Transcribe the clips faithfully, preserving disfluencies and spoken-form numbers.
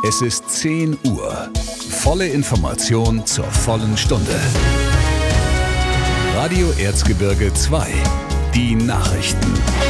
Es ist zehn Uhr. Volle Information zur vollen Stunde. Radio Erzgebirge zwei. Die Nachrichten.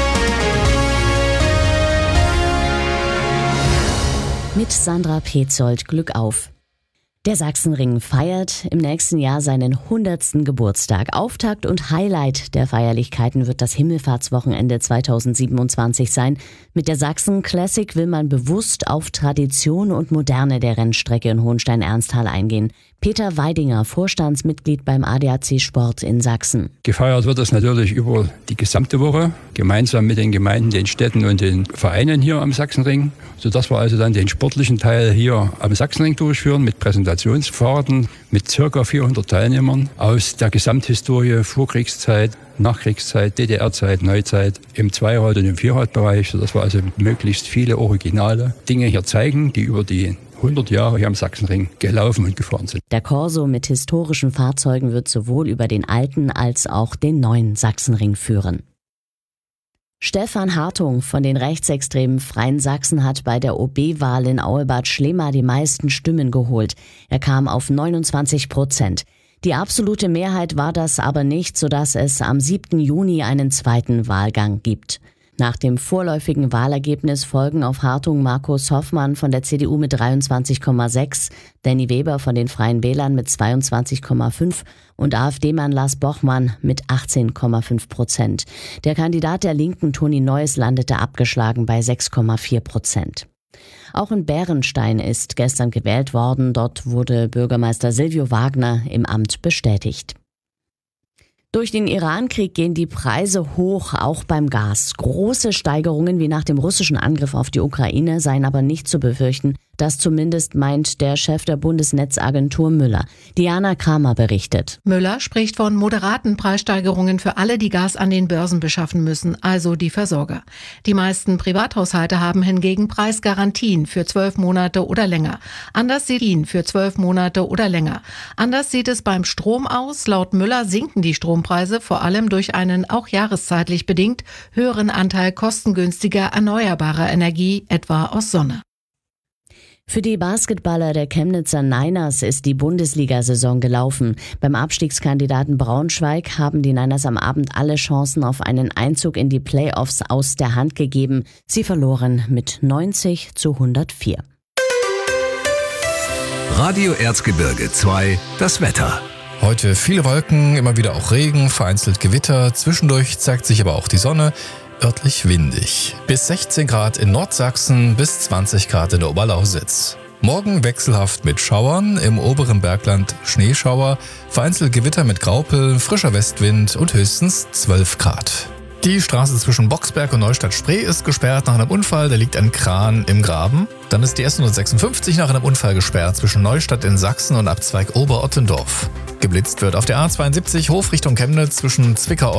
Mit Sandra Petzold, Glück auf. Der Sachsenring feiert im nächsten Jahr seinen hundertsten Geburtstag. Auftakt und Highlight der Feierlichkeiten wird das Himmelfahrtswochenende zweitausendsiebenundzwanzig sein. Mit der Sachsen Classic will man bewusst auf Tradition und Moderne der Rennstrecke in Hohenstein-Ernsthal eingehen. Peter Weidinger, Vorstandsmitglied beim A D A C Sport in Sachsen. Gefeiert wird das natürlich über die gesamte Woche, gemeinsam mit den Gemeinden, den Städten und den Vereinen hier am Sachsenring, sodass wir also dann den sportlichen Teil hier am Sachsenring durchführen mit Präsentationsfahrten mit ca. vierhundert Teilnehmern aus der Gesamthistorie, Vorkriegszeit, Nachkriegszeit, D D R-Zeit, Neuzeit, im Zweirad- und im Vierradbereich, sodass wir also möglichst viele originale Dinge hier zeigen, die über die hundert Jahre hier am Sachsenring gelaufen und gefahren sind. Der Corso mit historischen Fahrzeugen wird sowohl über den alten als auch den neuen Sachsenring führen. Stefan Hartung von den rechtsextremen Freien Sachsen hat bei der O B-Wahl in Auebad Schlema die meisten Stimmen geholt. Er kam auf neunundzwanzig Prozent. Die absolute Mehrheit war das aber nicht, sodass es am siebten Juni einen zweiten Wahlgang gibt. Nach dem vorläufigen Wahlergebnis folgen auf Hartung Markus Hoffmann von der C D U mit dreiundzwanzig Komma sechs, Danny Weber von den Freien Wählern mit zweiundzwanzig Komma fünf und AfD-Mann Lars Bochmann mit achtzehn Komma fünf Prozent. Der Kandidat der Linken Toni Neuss landete abgeschlagen bei sechs Komma vier Prozent. Auch in Bärenstein ist gestern gewählt worden. Dort wurde Bürgermeister Silvio Wagner im Amt bestätigt. Durch den Iran-Krieg gehen die Preise hoch, auch beim Gas. Große Steigerungen wie nach dem russischen Angriff auf die Ukraine seien aber nicht zu befürchten. Das zumindest meint der Chef der Bundesnetzagentur Müller. Diana Kramer berichtet. Müller spricht von moderaten Preissteigerungen für alle, die Gas an den Börsen beschaffen müssen, also die Versorger. Die meisten Privathaushalte haben hingegen Preisgarantien für zwölf Monate oder länger. Anders sieht ihn für zwölf Monate oder länger. Anders sieht es beim Strom aus. Laut Müller sinken die Strompreise vor allem durch einen auch jahreszeitlich bedingt höheren Anteil kostengünstiger erneuerbarer Energie, etwa aus Sonne. Für die Basketballer der Chemnitzer Niners ist die Bundesliga-Saison gelaufen. Beim Abstiegskandidaten Braunschweig haben die Niners am Abend alle Chancen auf einen Einzug in die Playoffs aus der Hand gegeben. Sie verloren mit neunzig zu hundertvier. Radio Erzgebirge zwei, das Wetter. Heute viele Wolken, immer wieder auch Regen, vereinzelt Gewitter. Zwischendurch zeigt sich aber auch die Sonne. Örtlich windig. Bis sechzehn Grad in Nordsachsen, bis zwanzig Grad in der Oberlausitz. Morgen wechselhaft mit Schauern, im oberen Bergland Schneeschauer, vereinzelt Gewitter mit Graupel, frischer Westwind und höchstens zwölf Grad. Die Straße zwischen Boxberg und Neustadt-Spree ist gesperrt nach einem Unfall, da liegt ein Kran im Graben. Dann ist die S hundertsechsundfünfzig nach einem Unfall gesperrt zwischen Neustadt in Sachsen und Abzweig Oberottendorf. Geblitzt wird auf der A zweiundsiebzig Hof Richtung Chemnitz zwischen Zwickau